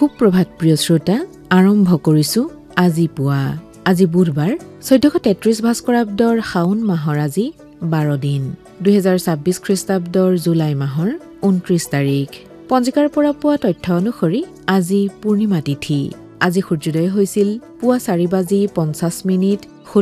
সুপ্ৰভাত প্ৰিয় শ্ৰোতা, আৰম্ভ কৰিছো আজি পুৱা। আজি বুধবাৰ 1433 ভাস্কৰাব্দৰ শাওন মাহৰ আজি 12 দিন, 2026 খ্ৰীষ্টাব্দৰ জুলাই মাহৰ 29 তাৰিখ। পঞ্জিকাৰ পৰা পোৱা তথ্য অনুসৰি আজি পূৰ্ণিমা তিথি। আজি সূৰ্যোদয় হৈছিল পুৱা 4:50